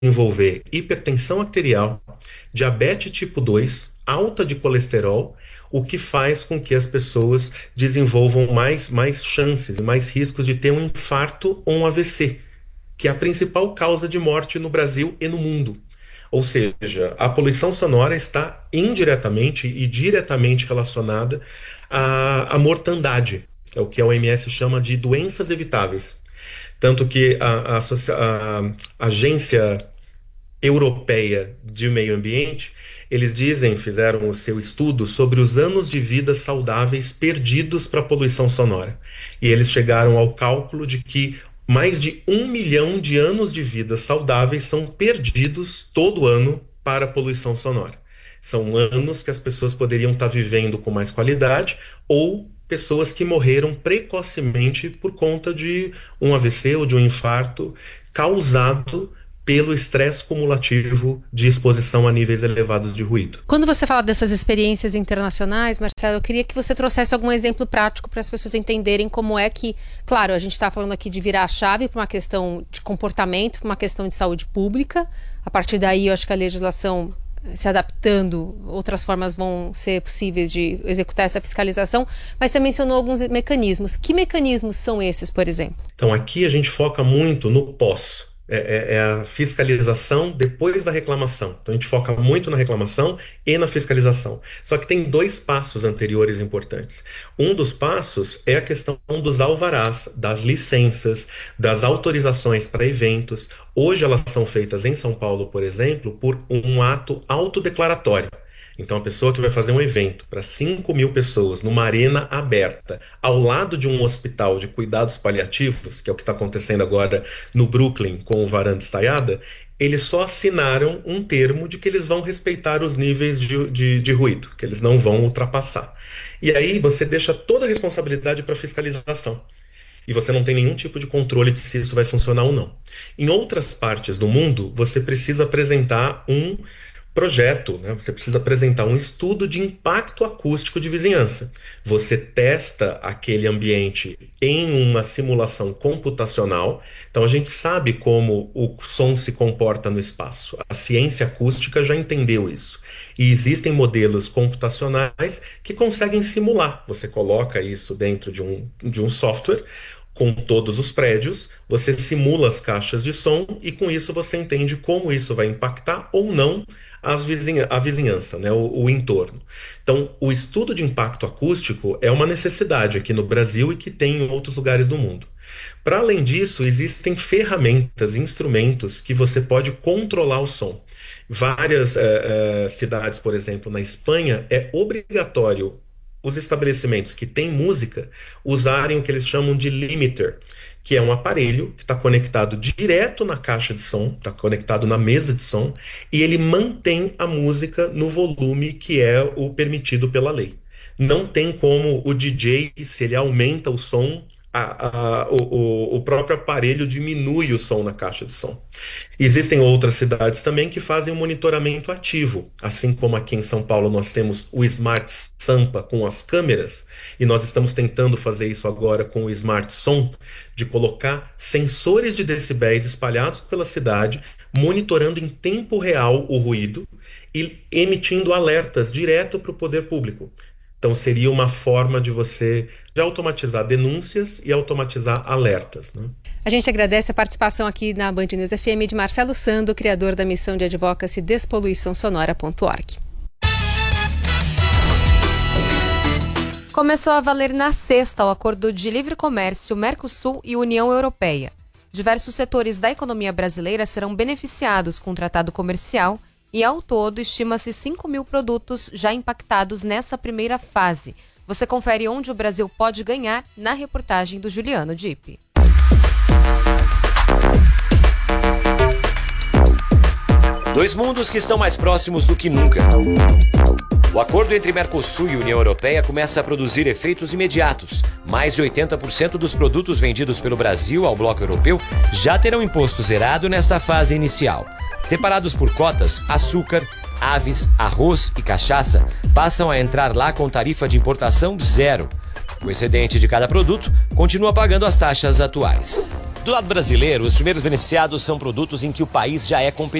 desenvolver hipertensão arterial, diabetes tipo 2, alta de colesterol, o que faz com que as pessoas desenvolvam mais chances e mais riscos de ter um infarto ou um AVC, que é a principal causa de morte no Brasil e no mundo. Ou seja, a poluição sonora está indiretamente e diretamente relacionada à mortandade, é o que a OMS chama de doenças evitáveis. Tanto que a Agência Europeia de Meio Ambiente, eles fizeram o seu estudo sobre os anos de vida saudáveis perdidos para a poluição sonora. E eles chegaram ao cálculo de que mais de 1 milhão de anos de vida saudáveis são perdidos todo ano para a poluição sonora. São anos que as pessoas poderiam estar vivendo com mais qualidade ou pessoas que morreram precocemente por conta de um AVC ou de um infarto causado pelo estresse cumulativo de exposição a níveis elevados de ruído. Quando você fala dessas experiências internacionais, Marcelo, eu queria que você trouxesse algum exemplo prático para as pessoas entenderem como é que, claro, a gente está falando aqui de virar a chave para uma questão de comportamento, para uma questão de saúde pública. A partir daí, eu acho que a legislação se adaptando, outras formas vão ser possíveis de executar essa fiscalização, mas você mencionou alguns mecanismos. Que mecanismos são esses, por exemplo? Então, aqui a gente foca muito no pós. É a fiscalização depois da reclamação. Então a gente foca muito na reclamação e na fiscalização. Só que tem 2 passos anteriores importantes. Um dos passos é a questão dos alvarás, das licenças, das autorizações para eventos. Hoje elas são feitas em São Paulo, por exemplo, por um ato autodeclaratório. Então, a pessoa que vai fazer um evento para 5.000 pessoas numa arena aberta, ao lado de um hospital de cuidados paliativos, que é o que está acontecendo agora no Brooklyn com o Varanda Estaiada, eles só assinaram um termo de que eles vão respeitar os níveis de ruído, que eles não vão ultrapassar. E aí você deixa toda a responsabilidade para a fiscalização. E você não tem nenhum tipo de controle de se isso vai funcionar ou não. Em outras partes do mundo, você precisa apresentar um projeto, né? Você precisa apresentar um estudo de impacto acústico de vizinhança. Você testa aquele ambiente em uma simulação computacional. Então a gente sabe como o som se comporta no espaço. A ciência acústica já entendeu isso. E existem modelos computacionais que conseguem simular. Você coloca isso dentro de um software com todos os prédios, você simula as caixas de som e com isso você entende como isso vai impactar ou não a vizinhança, né, o entorno. Então, o estudo de impacto acústico é uma necessidade aqui no Brasil e que tem em outros lugares do mundo. Para além disso, existem ferramentas, instrumentos que você pode controlar o som. Várias cidades, por exemplo, na Espanha, é obrigatório os estabelecimentos que têm música usarem o que eles chamam de limiter, que é um aparelho que está conectado direto na caixa de som, está conectado na mesa de som, e ele mantém a música no volume que é o permitido pela lei. Não tem como o DJ, se ele aumenta o som, o próprio aparelho diminui o som na caixa de som. Existem outras cidades também que fazem um monitoramento ativo, assim como aqui em São Paulo nós temos o Smart Sampa com as câmeras, e nós estamos tentando fazer isso agora com o Smart Som, de colocar sensores de decibéis espalhados pela cidade, monitorando em tempo real o ruído e emitindo alertas direto para o poder público. Então seria uma forma de você já automatizar denúncias e automatizar alertas, né? A gente agradece a participação aqui na Band News FM de Marcelo Sando, criador da missão de advocacy despoluiçãosonora.org. Começou a valer na sexta o Acordo de Livre Comércio Mercosul e União Europeia. Diversos setores da economia brasileira serão beneficiados com o tratado comercial e, ao todo, estima-se 5.000 produtos já impactados nessa primeira fase. Você confere onde o Brasil pode ganhar na reportagem do Juliano Dipp. Dois mundos que estão mais próximos do que nunca. O acordo entre Mercosul e União Europeia começa a produzir efeitos imediatos. Mais de 80% dos produtos vendidos pelo Brasil ao bloco europeu já terão imposto zerado nesta fase inicial. Separados por cotas, açúcar, aves, arroz e cachaça passam a entrar lá com tarifa de importação zero. O excedente de cada produto continua pagando as taxas atuais. Do lado brasileiro, os primeiros beneficiados são produtos em que o país já é competitivo.